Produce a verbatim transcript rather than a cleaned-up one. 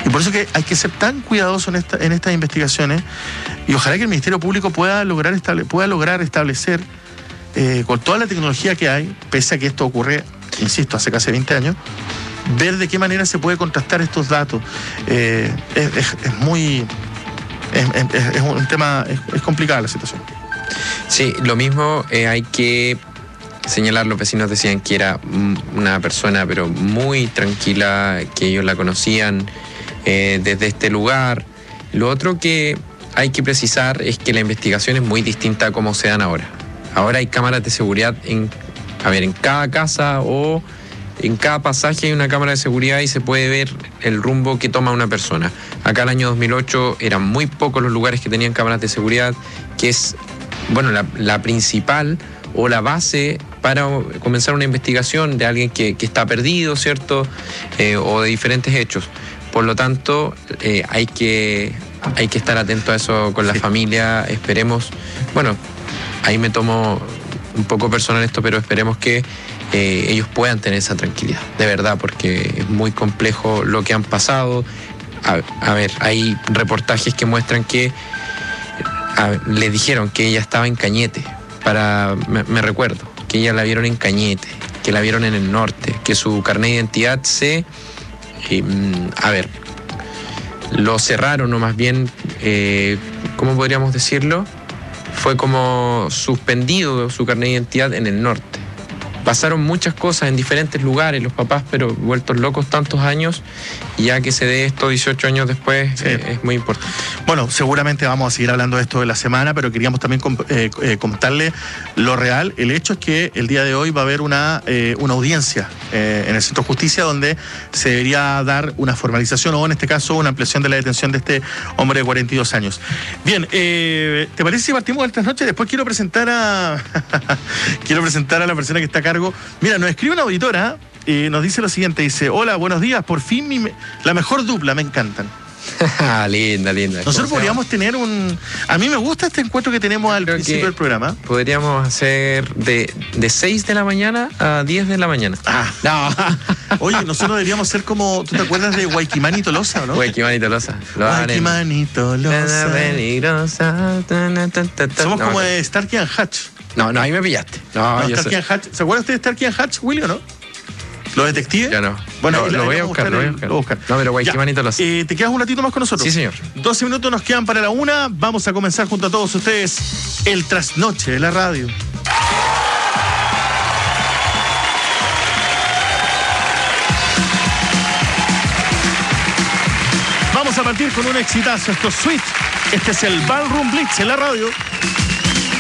Y por eso que hay que ser tan cuidadoso en, esta, en estas investigaciones, y ojalá que el Ministerio Público pueda lograr, estable, pueda lograr establecer, eh, con toda la tecnología que hay, pese a que esto ocurre, insisto, hace casi veinte años, ver de qué manera se puede contrastar estos datos. Eh, es, es, es muy... Es, es, es un tema... Es, es complicada la situación. Sí, lo mismo eh, hay que señalar, los vecinos decían que era una persona pero muy tranquila, que ellos la conocían eh, desde este lugar. Lo otro que hay que precisar es que la investigación es muy distinta a cómo se dan ahora. Ahora hay cámaras de seguridad en, a ver, en cada casa o en cada pasaje hay una cámara de seguridad y se puede ver el rumbo que toma una persona. Acá el año dos mil ocho eran muy pocos los lugares que tenían cámaras de seguridad, que es, bueno, la, la principal o la base para comenzar una investigación de alguien que, que está perdido, ¿cierto? Eh, o de diferentes hechos. Por lo tanto, eh, hay que, hay que estar atento a eso con la sí. familia. Esperemos, bueno, ahí me tomo un poco personal esto, pero esperemos que eh, ellos puedan tener esa tranquilidad, de verdad, porque es muy complejo lo que han pasado. A, a ver, hay reportajes que muestran que a, le dijeron que ella estaba en Cañete, para, me, me recuerdo, que ella la vieron en Cañete, que la vieron en el norte, que su carnet de identidad se, eh, a ver, lo cerraron, o más bien, eh, ¿cómo podríamos decirlo? Fue como suspendido su carnet de identidad en el norte. Pasaron muchas cosas en diferentes lugares, los papás, pero vueltos locos tantos años, y ya que se dé esto dieciocho años después, sí. eh, es muy importante. Bueno, seguramente vamos a seguir hablando de esto de la semana, pero queríamos también comp- eh, eh, contarle lo real. El hecho es que el día de hoy va a haber una, eh, una audiencia eh, en el Centro de Justicia donde se debería dar una formalización o en este caso una ampliación de la detención de este hombre de cuarenta y dos años. Bien, eh, ¿te parece si partimos de esta noche? Después quiero presentar a quiero presentar a la persona que está a cargo. Mira, nos escribe una auditora y nos dice lo siguiente, dice: hola, buenos días, por fin mi, la mejor dupla, me encantan. linda, linda. Nosotros podríamos tener un... A mí me gusta este encuentro que tenemos al Creo principio del programa. Podríamos hacer de, de seis de la mañana a diez de la mañana. Ah, no. Oye, nosotros deberíamos ser como... ¿Tú te acuerdas de Guayquimán y Tolosa, no? Guayquimán y Tolosa. Guayquimán y Tolosa. Peligrosa. Somos no, como de Starkey and Hutch. No, no, ahí me pillaste. No, no yo Starkey and Hutch. ¿Se acuerdan ustedes de Starkey and Hutch, Willy, o no? ¿Los detectives? Yo no. Bueno, no, lo, lo, voy a buscar, lo voy a buscar, lo voy a buscar. No, pero Guayquimán y Tolosa. Eh, ¿Te quedas un ratito más con nosotros? Sí, señor. doce minutos nos quedan para la una. Vamos a comenzar junto a todos ustedes el trasnoche de la radio. Vamos a partir con un exitazo. Esto es Sweet. Este es el Ballroom Blitz en la radio.